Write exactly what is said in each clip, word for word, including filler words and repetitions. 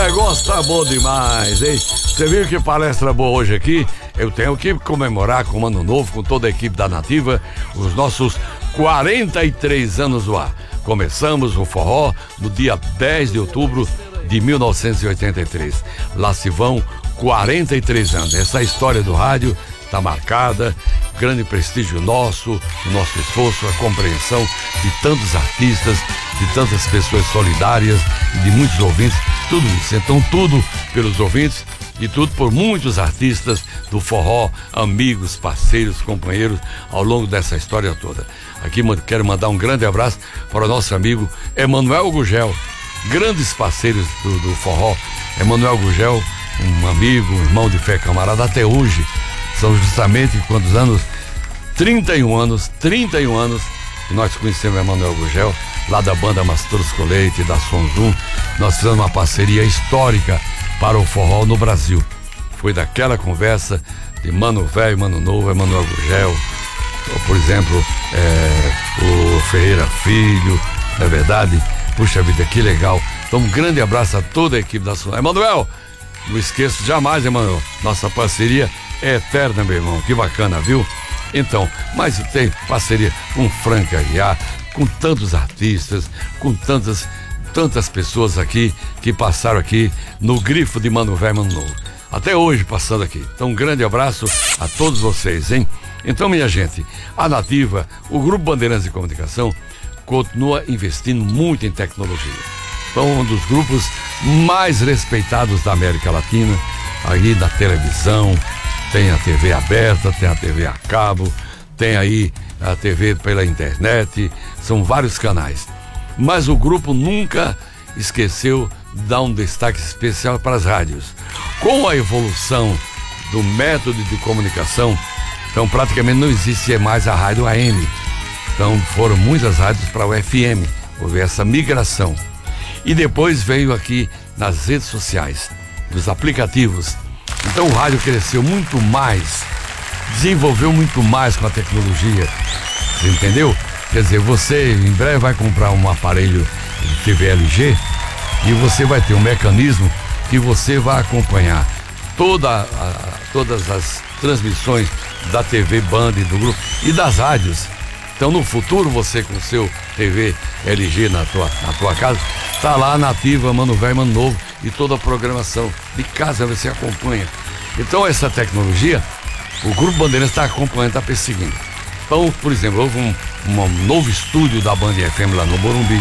negócio tá bom demais, hein? Você viu que palestra boa hoje aqui? Eu tenho que comemorar com o Ano Novo, com toda a equipe da Nativa, os nossos quarenta e três anos no ar. Começamos o forró no dia dez de outubro de mil novecentos e oitenta e três. Lá se vão quarenta e três anos. Essa história do rádio está marcada, grande prestígio nosso, o nosso esforço, a compreensão de tantos artistas, de tantas pessoas solidárias e de muitos ouvintes, tudo isso. Então tudo pelos ouvintes e tudo por muitos artistas do forró, amigos, parceiros, companheiros ao longo dessa história toda. Aqui quero mandar um grande abraço para o nosso amigo Emanuel Gugel, grandes parceiros do, do forró. Emanuel Gugel, um amigo, um irmão de fé, camarada até hoje. São justamente quantos anos? trinta e um anos, trinta e um anos que nós conhecemos o Emanuel Gugel, lá da banda Mastros Colete, da Sonzum. Nós fizemos uma parceria histórica para o forró no Brasil. Foi daquela conversa de Mano Velho, Mano Novo, Emanuel Gugel, por exemplo, é, o Ferreira Filho, não é verdade? Puxa vida, que legal. Então um grande abraço a toda a equipe da Sonzum. Emanuel, não esqueço jamais, Emanuel, nossa parceria é eterna, meu irmão, que bacana, viu? Então, mas tem parceria com Frank Aguiar, com tantos artistas, com tantas, tantas pessoas aqui que passaram aqui no grifo de Mano Velho, Mano Novo. Até hoje passando aqui. Então, um grande abraço a todos vocês, hein? Então, minha gente, a Nativa, o Grupo Bandeirantes de Comunicação, continua investindo muito em tecnologia. Então, um dos grupos mais respeitados da América Latina, aí da televisão. Tem a T V aberta, tem a T V a cabo, tem aí a T V pela internet, são vários canais. Mas o grupo nunca esqueceu de dar um destaque especial para as rádios. Com a evolução do método de comunicação, então praticamente não existe mais a rádio A M. Então foram muitas rádios para o F M, houve essa migração. E depois veio aqui nas redes sociais, nos aplicativos. Então o rádio cresceu muito mais, desenvolveu muito mais com a tecnologia, você entendeu? Quer dizer, você em breve vai comprar um aparelho de T V L G e você vai ter um mecanismo que você vai acompanhar toda a, todas as transmissões da T V Band, do grupo e das rádios. Então no futuro você com o seu T V L G na tua, na tua casa, tá lá Nativa, Mano Velho, Mano Novo e toda a programação de casa você acompanha. Então essa tecnologia, o Grupo Bandeirantes está acompanhando, está perseguindo. Então, por exemplo, houve um, um novo estúdio da Band F M lá no Morumbi,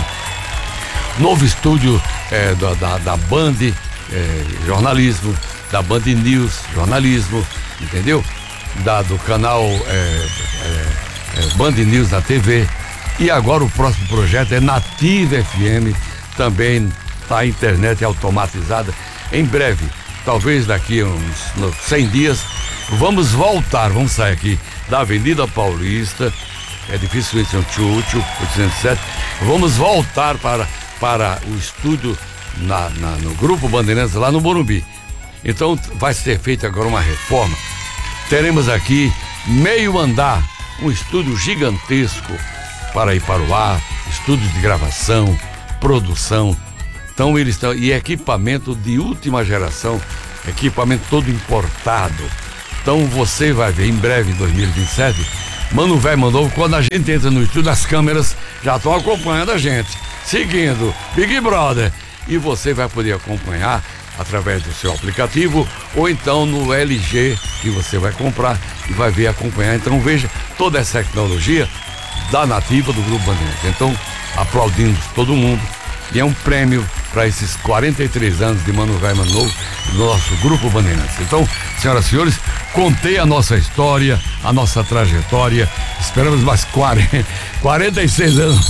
novo estúdio é, da, da, da Band é, Jornalismo, da Band News Jornalismo, entendeu? Da, do canal é, é, é, Band News na T V. E agora o próximo projeto é Nativa F M, também está a internet automatizada. Em breve, talvez daqui a uns cem dias, vamos voltar, vamos sair aqui da Avenida Paulista, é difícil isso, é um Tchutchu, oitocentos e sete, vamos voltar para, para o estúdio na, na, no Grupo Bandeirantes lá no Morumbi. Então vai ser feita agora uma reforma. Teremos aqui meio andar, um estúdio gigantesco para ir para o ar, estúdio de gravação, produção. Então eles estão, e equipamento de última geração, equipamento todo importado. Então você vai ver em breve, em dois mil e vinte e sete, Mano Velho, Mano Novo, quando a gente entra no estúdio, as câmeras já estão acompanhando a gente, seguindo Big Brother. E você vai poder acompanhar através do seu aplicativo ou então no L G que você vai comprar e vai ver acompanhar. Então veja toda essa tecnologia da Nativa, do Grupo Bandeirantes. Então aplaudimos todo mundo. E é um prêmio para esses quarenta e três anos de Mano Velho, Mano Novo do nosso Grupo Bandeirantes. Então, senhoras e senhores, contei a nossa história, a nossa trajetória. Esperamos mais quarenta, quarenta e seis anos.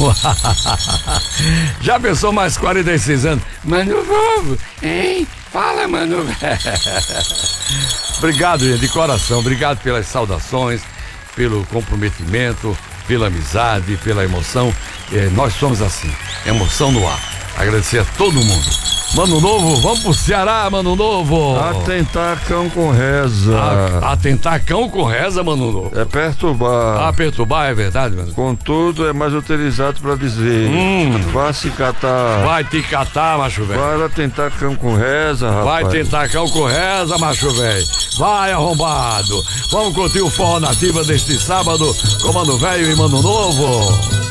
Já pensou mais quarenta e seis anos? Mano Novo, hein? Fala, Mano Velho. Obrigado, gente, de coração. Obrigado pelas saudações, pelo comprometimento, pela amizade, pela emoção. É, nós somos assim, emoção no ar. Agradecer a todo mundo. Mano Novo, vamos pro Ceará, Mano Novo. Atentar cão com reza. A, atentar cão com reza, Mano Novo. É perturbar. Ah, perturbar, é verdade, mano. Contudo, é mais utilizado pra dizer. Hum. Vá se catar. Vai te catar, macho velho. Para tentar cão com reza, rapaz. Vai tentar cão com reza, macho velho. Vai, arrombado. Vamos curtir o forró nativa deste sábado com Mano Velho e Mano Novo.